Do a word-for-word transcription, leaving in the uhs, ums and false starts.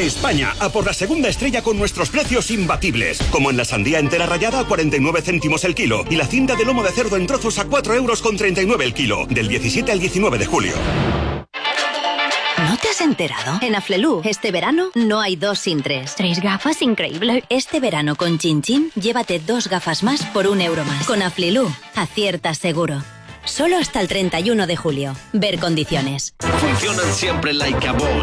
España, a por la segunda estrella con nuestros precios imbatibles. Como en la sandía entera rallada a cuarenta y nueve céntimos el kilo y la cinta de lomo de cerdo en trozos a cuatro euros con treinta y nueve el kilo. Del diecisiete al diecinueve de julio. ¿No te has enterado? En Aflelu, este verano, no hay dos sin tres. Tres gafas, increíble. Este verano con Chin Chin, llévate dos gafas más por un euro más. Con Aflelu, aciertas seguro. Solo hasta el treinta y uno de julio. Ver condiciones. Funcionan siempre like a boss.